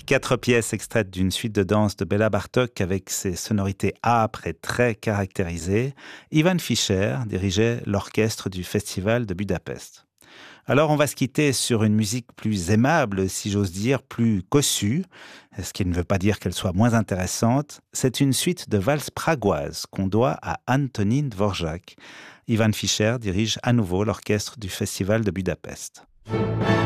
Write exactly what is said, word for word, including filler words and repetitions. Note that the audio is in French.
Quatre pièces extraites d'une suite de danse de Béla Bartók avec ses sonorités âpres et très caractérisées, Ivan Fischer dirigeait l'orchestre du Festival de Budapest. Alors on va se quitter sur une musique plus aimable, si j'ose dire, plus cossue, ce qui ne veut pas dire qu'elle soit moins intéressante. C'est une suite de valses pragoises qu'on doit à Antonín Dvořák. Ivan Fischer dirige à nouveau l'orchestre du Festival de Budapest.